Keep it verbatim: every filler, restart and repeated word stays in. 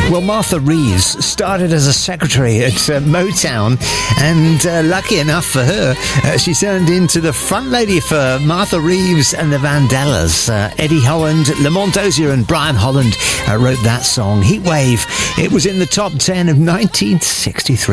Well, Martha Reeves started as a secretary at uh, Motown, and uh, lucky enough for her, uh, she turned into the front lady for Martha Reeves and the Vandellas. Uh, Eddie Holland, Lamont Dozier and Brian Holland uh, wrote that song, Heatwave. It was in the top ten of nineteen sixty-three.